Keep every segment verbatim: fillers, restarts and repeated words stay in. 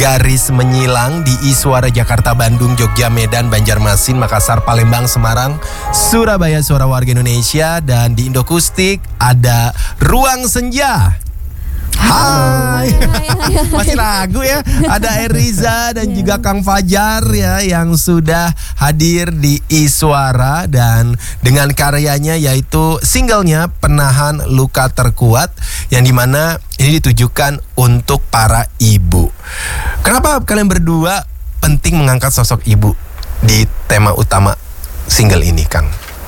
garis menyilang di Iswara Jakarta, Bandung, Jogja, Medan, Banjarmasin, Makassar, Palembang, Semarang, Surabaya, Suara Warga Indonesia, dan di Indokustik ada Ruang Senja. Hai, masih ragu ya. Ada Eriza dan juga Kang Fajar ya yang sudah hadir di Iswara dan dengan karyanya yaitu singlenya Penahan Luka Terkuat yang dimana ini ditujukan untuk para ibu. Kenapa kalian berdua penting mengangkat sosok ibu di tema utama single ini, Kang?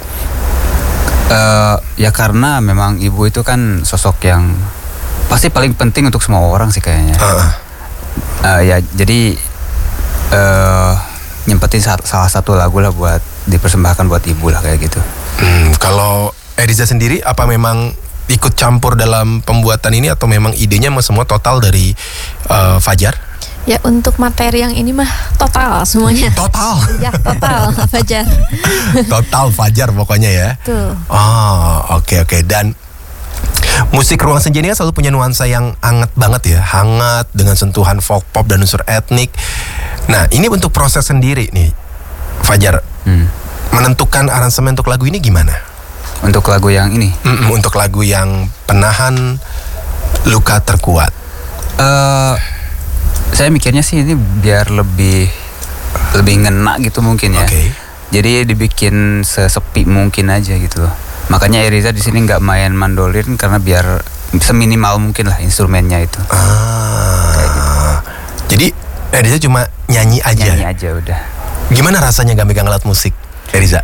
Uh, ya karena memang ibu itu kan sosok yang pasti paling penting untuk semua orang sih kayaknya. Uh. Uh, ya jadi uh, nyempetin salah satu lagu lah buat dipersembahkan buat ibu lah kayak gitu. Hmm, kalau Eriza sendiri apa memang ikut campur dalam pembuatan ini atau memang idenya semua total dari uh, Fajar? Ya untuk materi yang ini mah total semuanya. Total? Ya total Fajar. Total Fajar pokoknya ya. Tuh. Oh oke okay, oke okay. Dan musik Ruang Senja ini kan selalu punya nuansa yang hangat banget ya, hangat dengan sentuhan folk pop dan unsur etnik. Nah ini untuk proses sendiri nih Fajar, hmm. menentukan aransemen untuk lagu ini gimana? Untuk lagu yang ini? Mm-mm, untuk lagu yang Penahan Luka Terkuat. Uh, saya mikirnya sih ini biar lebih lebih ngena gitu mungkin ya. Okay. Jadi dibikin sesepi mungkin aja gitu loh. Makanya Eriza di sini nggak main mandolin karena biar seminimal mungkin lah instrumennya itu. Ah, gitu. Jadi Eriza cuma nyanyi aja. Nyanyi aja udah. Gimana rasanya gak megang alat musik, Eriza?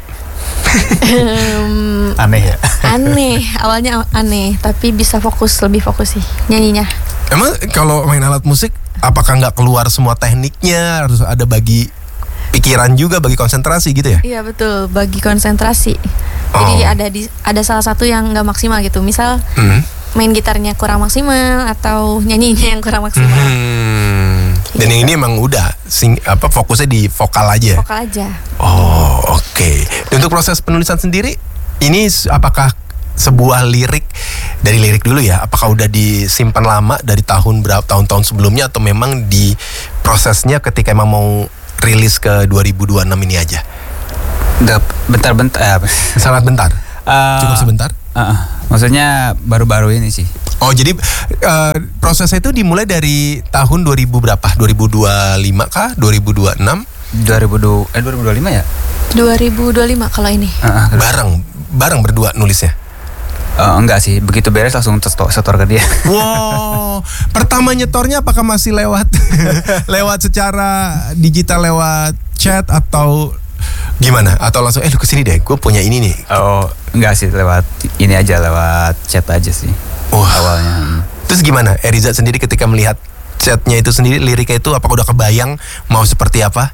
um, aneh ya? Aneh, awalnya aneh, tapi bisa fokus, lebih fokus sih nyanyinya. Emang kalau main alat musik, apakah nggak keluar semua tekniknya? Harus ada bagi pikiran juga, bagi konsentrasi gitu ya? Iya betul, bagi konsentrasi. Jadi oh. ada di ada salah satu yang nggak maksimal gitu. Misal hmm. main gitarnya kurang maksimal atau nyanyinya yang kurang maksimal. Hmm. Dan gitu. yang ini emang udah sing, apa fokusnya di vokal aja. Vokal aja. Oh oke. Okay. Dan untuk proses penulisan sendiri, ini apakah sebuah lirik dari lirik dulu ya? Apakah udah disimpan lama dari tahun berapa tahun-tahun sebelumnya atau memang di prosesnya ketika emang mau rilis ke dua ribu dua puluh enam ini aja? Bentar-bentar, eh, sangat bentar. Uh, Cukup sebentar. Uh, uh, maksudnya baru-baru ini sih. Oh jadi uh, prosesnya itu dimulai dari tahun dua ribu berapa? dua ribu dua puluh lima kah? dua ribu dua puluh enam? dua ribu dua eh dua ribu dua puluh lima ya? dua ribu dua puluh lima kalau ini. Uh, uh, bareng, bareng berdua nulisnya. Uh, enggak sih, begitu beres langsung setor ke dia. Wow, pertama nyetornya apakah masih lewat lewat secara digital lewat chat atau gimana? Atau langsung eh lu kesini deh, gue punya ini nih. Oh enggak sih, lewat ini aja, lewat chat aja sih. Wah. Awalnya. Terus gimana Eriza sendiri ketika melihat chatnya itu sendiri, liriknya itu apakah udah kebayang mau seperti apa?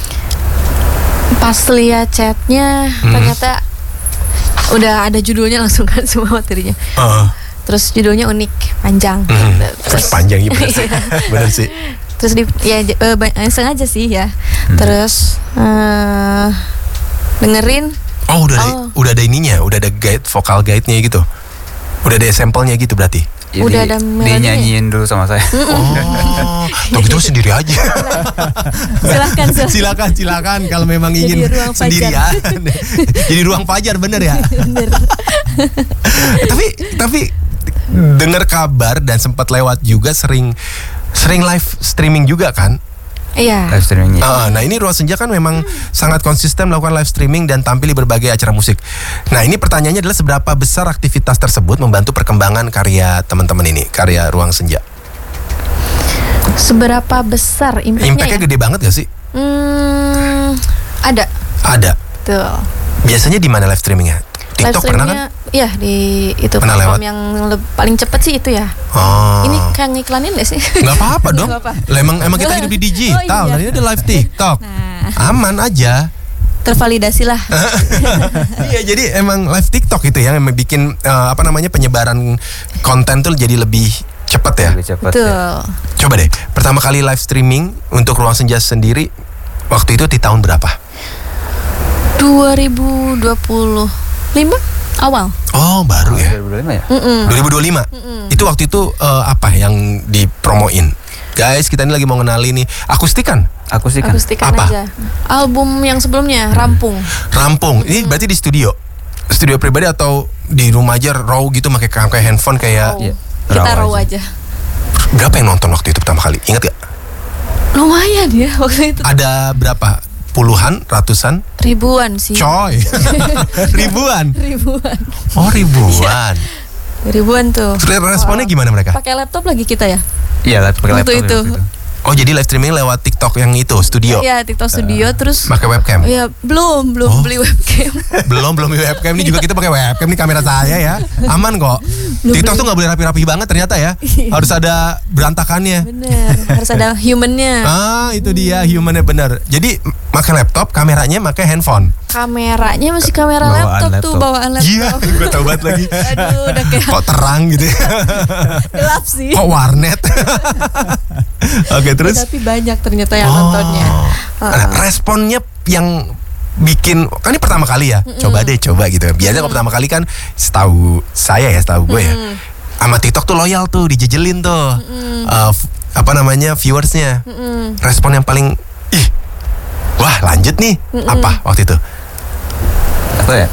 Pas lihat chatnya hmm. ternyata udah ada judulnya langsung kan semua materinya. Uh. Terus judulnya unik, panjang. Hmm. Terus panjang ya bener sih. Bener sih. Terus di ya uh, sengaja sih ya. Hmm. Terus uh, dengerin. Oh udah oh. ada, udah ada ininya, udah ada guide vokal guide-nya gitu. Udah ada sampelnya gitu berarti. Jadi, udah ada dia nyanyiin dulu sama saya. Oh, tapi itu sendiri aja. Silakan, silakan. Silakan, silakan kalau memang ingin sendirian. Jadi ruang Fajar bener ya. Bener. tapi tapi dengar kabar dan sempat lewat juga sering sering live streaming juga kan? Iya. Live streamingnya. Uh, nah ini Ruang Senja kan memang hmm. sangat konsisten melakukan live streaming dan tampil di berbagai acara musik. Nah ini pertanyaannya adalah seberapa besar aktivitas tersebut membantu perkembangan karya teman-teman ini, karya Ruang Senja? Seberapa besar impactnya? Impactnya ya? Gede banget gak sih? Hmm, ada. Ada. Tuh. Biasanya di mana live streamingnya? TikTok pernah kan? Iya di itu pernah platform lewat? yang le- paling cepet sih itu ya. Oh. Ini kayak ngiklanin gak sih? Gak apa-apa dong. Gak apa. Lah, emang emang kita hidup di digital, oh, iya. Dan ini ada live TikTok. Nah. Aman aja. Tervalidasi lah. Iya jadi emang live TikTok itu ya, yang bikin uh, apa namanya penyebaran konten tuh jadi lebih cepat ya. Lebih cepat. Betul. Ya. Coba deh, pertama kali live streaming untuk Ruang Senja sendiri waktu itu di tahun berapa? dua ribu dua puluh lima awal. Oh baru ya. dua ribu dua puluh lima ya. Mm-mm. dua ribu dua puluh lima. Mm-mm. Itu waktu itu uh, apa yang dipromoin? Guys, kita ini lagi mau ngenalin nih akustikan. Akustikan. Akustikan Apa? aja. Album yang sebelumnya Rampung. Rampung. Ini berarti di studio. Studio pribadi atau di rumah aja raw gitu pakai kayak handphone kayak. Raw. Iya, Kita raw raw aja. aja. Berapa yang nonton waktu itu pertama kali? Ingat gak? Lumayan ya waktu itu. Ada berapa? Puluhan, ratusan? Ribuan sih. Coy. Ribuan. Ribuan. Oh, ribuan. Ribuan tuh. Responnya gimana mereka? Pakai laptop lagi kita ya? Iya, pakai laptop Waktu itu. waktu itu. Oh, jadi live streaming lewat TikTok yang itu, studio. Iya, TikTok studio terus. Pakai webcam. Iya, belum, belum Oh. beli webcam. Belum, belum webcam. Ini juga kita pakai webcam. Ini kamera saya ya. Aman kok. Belum, TikTok belum. tuh gak boleh rapi-rapi banget ternyata ya. Harus ada berantakannya. Bener, harus ada humannya. Ah, itu dia humannya bener. Jadi m- pakai laptop, kameranya pakai handphone. Kameranya masih kamera Bawaan laptop, tuh, laptop. bawaan laptop. Iya, gue tau banget lagi. Aduh, udah kayak Kok terang gitu ya. gelap sih. Kok warnet. Oke, terus. Tapi banyak ternyata yang Oh. nontonnya. Nah, Uh-uh. responnya yang bikin kan ini pertama kali ya. Coba deh, coba gitu. Biasanya kalau pertama kali kan setahu saya ya, setahu gue ya. Sama TikTok tuh loyal tuh, dijejelin tuh. Uh, f- apa namanya viewersnya. Respon yang paling ih. Wah, lanjut nih. Apa waktu itu? Apa ya?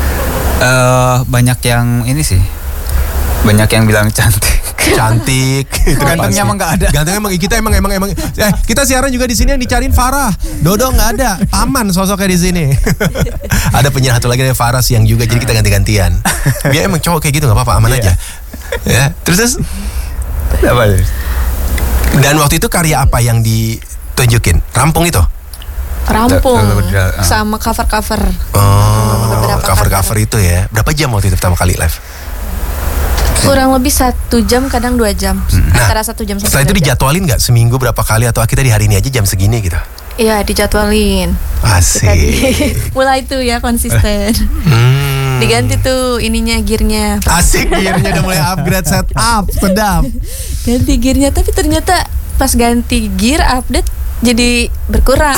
Eh banyak yang ini sih. Banyak yang bilang cantik. Cantik. Itu kan pasti. Gantengnya emang nggak ada. Gantengnya emang kita emang emang emang. Eh, kita siaran juga di sini yang dicariin Farah. Dodo nggak ada. Paman sosoknya di sini. Ada penyiar satu lagi dari Farah yang juga jadi kita ganti-gantian. Dia emang cowok kayak gitu nggak apa-apa, aman Iya. aja. Ya, terus terus. Apa? Dan waktu itu karya apa yang ditunjukin? Rampung itu? Rampung Udah, uh. sama cover-cover. Oh, Beberapa cover-cover itu ya. Berapa jam waktu itu pertama kali live? Kurang lebih satu jam, kadang dua jam. Antara satu jam sampai Setelah itu dua jam. dijadwalin nggak seminggu berapa kali atau kita di hari ini aja jam segini gitu? Iya, dijadwalin. Asik. Tadi mulai tuh ya konsisten. Hmm. Diganti tuh ininya gearnya. Asik, gearnya udah mulai upgrade setup, sedap. Ganti gearnya, tapi ternyata pas ganti gear update jadi berkurang.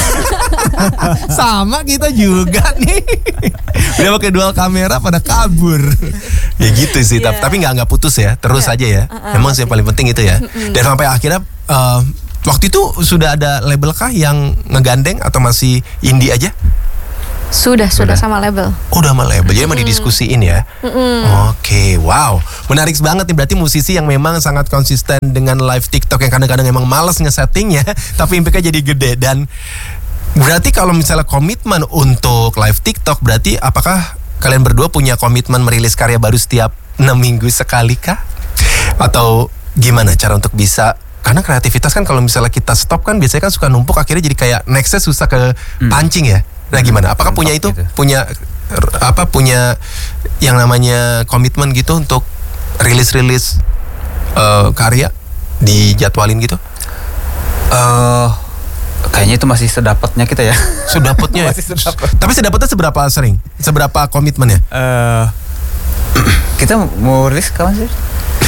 Sama kita juga nih. Udah pakai dual kamera pada kabur. Ya gitu sih, Iya. tapi tapi nggak nggak putus ya, terus Nggak. aja ya. Uh-uh, Emang sih yang paling penting itu ya. Dan sampai akhirnya eh, waktu itu sudah ada label kah yang ngegandeng atau masih indie aja? Sudah, sudah, Sudah. sama label. Oh, udah sama label, jadi emang didiskusiin ya. Oke, wow, menarik banget nih. Berarti musisi yang memang sangat konsisten dengan live TikTok yang kadang-kadang emang males ngesettingnya, tapi impactnya jadi gede. Dan berarti kalau misalnya komitmen untuk live TikTok, berarti apakah kalian berdua punya komitmen merilis karya baru setiap enam minggu sekali kah? Atau gimana cara untuk bisa? Karena kreativitas kan kalau misalnya kita stop kan biasanya kan suka numpuk, akhirnya jadi kayak nextnya susah ke pancing ya. Nah gimana? Apakah punya itu? Gitu. Punya r- apa? Punya yang namanya komitmen gitu untuk rilis-rilis eh, karya dijadwalin gitu? Eh kayaknya itu masih sedapatnya kita ya. Sedapatnya. Masih sedapat. Tapi sedapatnya seberapa sering? Seberapa komitmennya? Eh kita mau rilis kapan sih?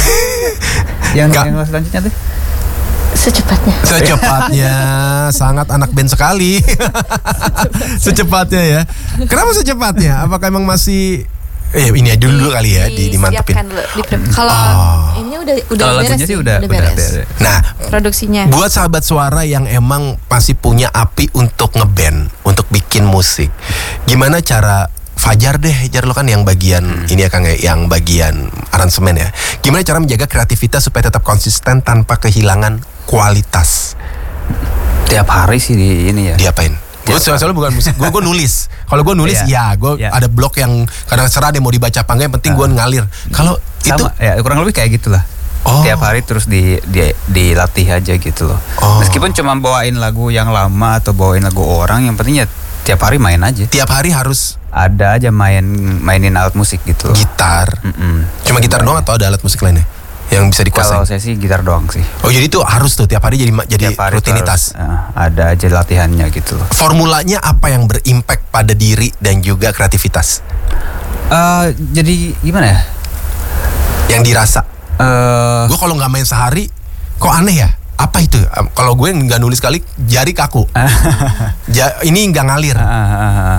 yang Ka- yang selanjutnya tuh? Secepatnya. Secepatnya, sangat anak band sekali. Secepatnya ya. Kenapa secepatnya? Apakah emang masih eh ini aja dulu kali ya di dimantepin. Disiapkan dulu, di- Kalau Oh. ini udah udah Kalau beres lagunya sih udah udah beres. ada. ada. Nah, Produksinya. buat sahabat suara yang emang masih punya api untuk ngeband, untuk bikin musik, gimana cara Fajar deh, Jar lo kan yang bagian ini ya Kang ya, yang bagian aransemen ya. Gimana cara menjaga kreativitas supaya tetap konsisten tanpa kehilangan kualitas? Tiap hari sih di ini ya. Diapain? Gue soalnya bukan musik, gue gue nulis. Kalau gue nulis ya, Iya. gue Iya. ada blog yang kadang serah deh mau dibaca apa enggak, yang penting gue ngalir. Kalau itu Sama ya kurang lebih kayak gitulah. Oh. Tiap hari terus di, di dilatih aja gitu loh. Oh. Meskipun cuma bawain lagu yang lama atau bawain lagu orang, yang penting ya tiap hari main aja. tiap hari harus Ada aja main mainin alat musik gitu loh. gitar. Mm-mm. Cuma gitar doang atau ada alat musik lainnya yang bisa dikuasain? Kalau saya sih gitar doang sih. Oh jadi itu harus tuh tiap hari jadi jadi Tiap hari tuh rutinitas. harus, eh, ada aja latihannya gitu loh. Formulanya apa yang berimpact pada diri dan juga kreativitas? Eh jadi gimana ya? Yang dirasa. Eh Gue kalau nggak main sehari, kok aneh ya? Apa itu? Um, Kalau gue nggak nulis kali, jari kaku. Ja- ini nggak ngalir. ah, ah, ah.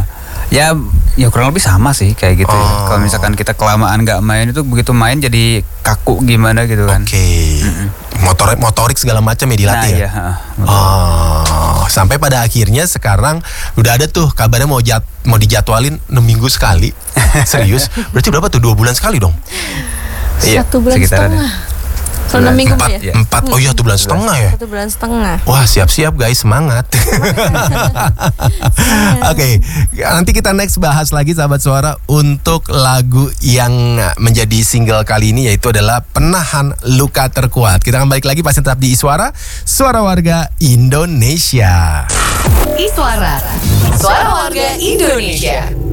Ya, ya kurang lebih sama sih kayak gitu. Oh. Ya. Kalau misalkan kita kelamaan nggak main itu begitu main jadi kaku gimana gitu kan. Oke. Okay. Mm-hmm. Motorik, motorik segala macam ya dilatih nah, ya. Iya, oh, sampai pada akhirnya sekarang udah ada tuh kabarnya mau jat, mau dijadwalin enam minggu sekali. Serius? Berarti berapa tuh? Dua bulan sekali dong? Satu bulan setengah. Kalau enam minggu empat, ya? empat, oh iya satu bulan setengah ya? Satu bulan setengah. Wah siap-siap guys, semangat. Oke, okay, nanti kita next bahas lagi sahabat suara untuk lagu yang menjadi single kali ini, yaitu adalah Penahan Luka Terkuat. Kita akan balik lagi pasti tetap di Iswara, Suara Warga Indonesia. Iswara, Suara Warga Indonesia.